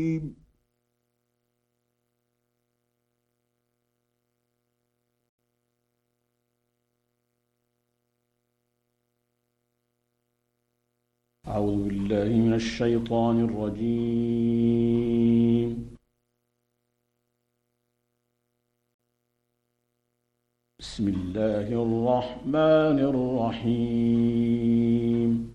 أعوذ بالله من الشيطان الرجيم. بسم الله الرحمن الرحيم.